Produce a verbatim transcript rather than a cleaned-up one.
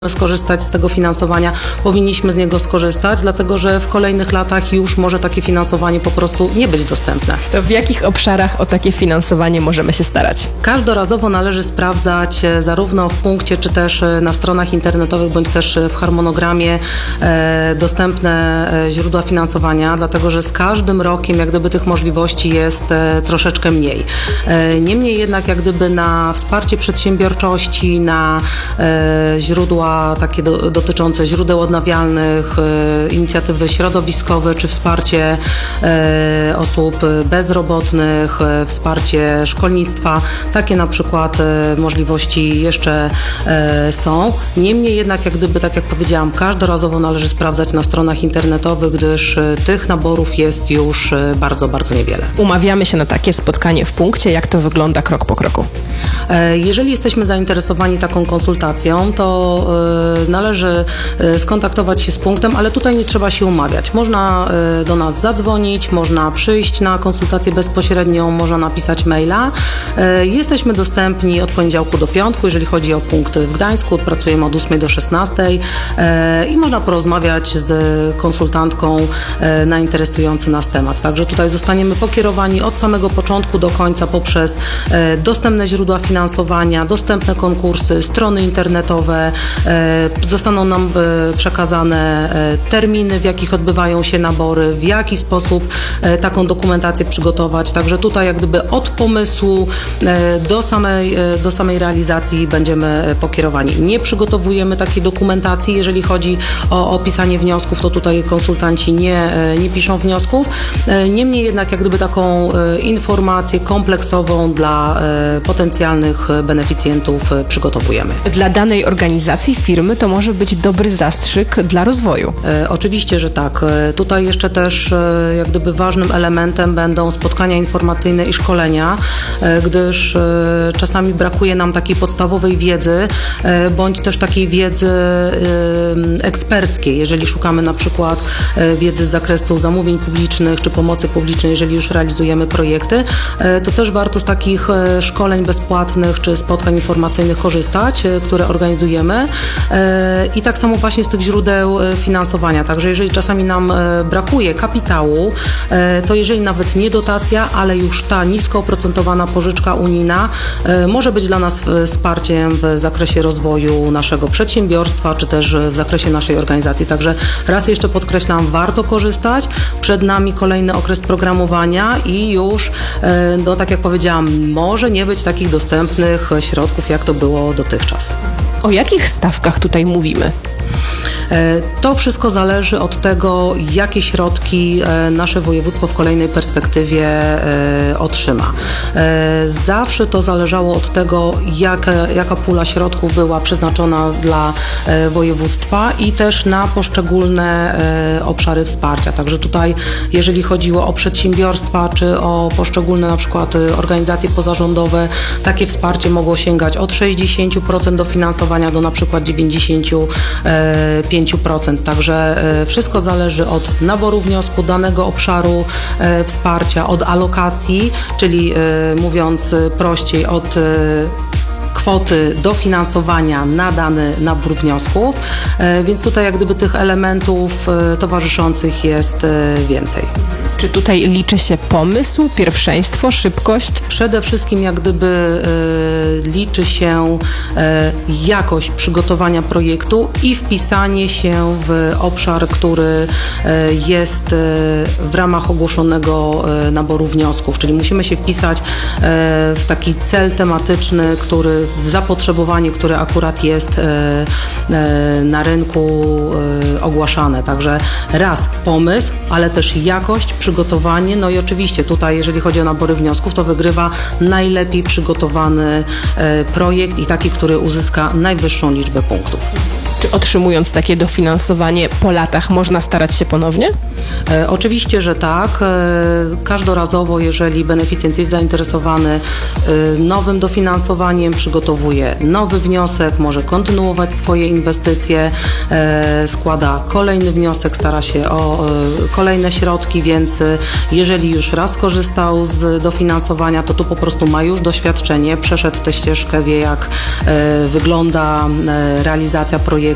skorzystać z tego finansowania, powinniśmy z niego skorzystać, dlatego że w kolejnych latach już może takie finansowanie po prostu nie być dostępne. To w jakich obszarach o takie finansowanie możemy się starać? Każdorazowo należy sprawdzać zarówno w punkcie, czy też na stronach internetowych, bądź też w harmonogramie e, dostępne źródła finansowania, dlatego że z każdym rokiem jak gdyby tych możliwości jest e, troszeczkę mniej. E, niemniej jednak jak gdyby na wsparcie przedsiębiorczości, na e, źródła takie do, dotyczące źródeł odnawialnych, e, inicjatywy środowiskowe, czy wsparcie e, osób bezrobotnych, e, wsparcie szkolnictwa, takie na przykład e, możliwości jeszcze e, są. Niemniej jednak, jak gdyby, tak jak powiedziałam, każdorazowo należy sprawdzać na stronach internetowych, gdyż e, tych naborów jest już e, bardzo, bardzo niewiele. Umawiamy się na takie spotkanie w punkcie. Jak to wygląda krok po kroku? E, jeżeli jesteśmy zainteresowani taką konsultacją, to e, należy e, skontaktować się z punktem, ale tutaj nie trzeba się umawiać. Można e, do nas zadzwonić, można przyjść na konsultację bezpośrednią, można napisać maila. E, jesteśmy dostępni od poniedziałku do piątku, jeżeli chodzi o punkt w Gdańsku. Pracujemy od ósmej do szesnastej e, i można porozmawiać z konsultantką e, na interesujący nas temat. Także tutaj zostaniemy pokierowani od samego początku do końca poprzez e, dostępne źródła finansowania, dostępne konkursy, strony internetowe. E, zostaną nam e, przekazane e, terminy, w jakich odbywają się nabory, w jaki sposób e, taką dokumentację przygotować. Także tutaj jak gdyby od pomysłu e, do samej, e, do samej realizacji będziemy pokierowani. Nie przygotowujemy takiej dokumentacji, jeżeli chodzi o opisanie wniosków, to tutaj konsultanci nie, e, nie piszą wniosków. E, niemniej jednak jak gdyby taką e, informację kompleksową dla e, potencjalnych beneficjentów e, przygotowujemy. Dla danej organizacji, firmy to może być dobry zastrzyk dla rozwoju. E, oczywiście, że tak. E, tutaj jeszcze też e, jak gdyby ważnym elementem będą spotkania informacyjne i szkolenia, e, gdyż e, czasami brakuje nam takiej podstawowej wiedzy, e, bądź też takiej wiedzy e, eksperckiej, jeżeli szukamy na przykład e, wiedzy z zakresu zamówień publicznych czy pomocy publicznej, jeżeli już realizujemy projekty, e, to też warto z takich e, szkoleń bezpłatnych czy spotkań informacyjnych korzystać, e, które organizujemy. I tak samo właśnie z tych źródeł finansowania. Także jeżeli czasami nam brakuje kapitału, to jeżeli nawet nie dotacja, ale już ta nisko oprocentowana pożyczka unijna może być dla nas wsparciem w zakresie rozwoju naszego przedsiębiorstwa, czy też w zakresie naszej organizacji. Także raz jeszcze podkreślam, warto korzystać. Przed nami kolejny okres programowania i już, no tak jak powiedziałam, może nie być takich dostępnych środków, jak to było dotychczas. O jakich stawkach tutaj mówimy? To wszystko zależy od tego, jakie środki nasze województwo w kolejnej perspektywie otrzyma. Zawsze to zależało od tego, jaka, jaka pula środków była przeznaczona dla województwa i też na poszczególne obszary wsparcia. Także tutaj, jeżeli chodziło o przedsiębiorstwa czy o poszczególne na przykład organizacje pozarządowe, takie wsparcie mogło sięgać od sześćdziesiąt procent dofinansowania do na przykład dziewięćdziesiąt pięć procent. Także wszystko zależy od naboru wniosku, danego obszaru wsparcia, od alokacji, czyli mówiąc prościej, od kwoty dofinansowania na dany nabór wniosków, więc tutaj jak gdyby tych elementów towarzyszących jest więcej. Czy tutaj liczy się pomysł, pierwszeństwo, szybkość? Przede wszystkim jak gdyby e, liczy się e, jakość przygotowania projektu i wpisanie się w obszar, który e, jest e, w ramach ogłoszonego e, naboru wniosków, czyli musimy się wpisać e, w taki cel tematyczny, który w zapotrzebowanie, które akurat jest e, e, na rynku e, ogłaszane. Także raz pomysł, ale też jakość, przygotowanie, no i oczywiście tutaj, jeżeli chodzi o nabory wniosków, to wygrywa najlepiej przygotowany e, projekt i taki, który uzyska najwyższą liczbę punktów. Czy otrzymując takie dofinansowanie po latach można starać się ponownie? E, oczywiście, że tak. E, każdorazowo, jeżeli beneficjent jest zainteresowany e, nowym dofinansowaniem, przygotowuje nowy wniosek, może kontynuować swoje inwestycje, e, składa kolejny wniosek, stara się o e, kolejne środki, więc e, jeżeli już raz korzystał z dofinansowania, to tu po prostu ma już doświadczenie, przeszedł tę ścieżkę, wie jak e, wygląda e, realizacja projektu,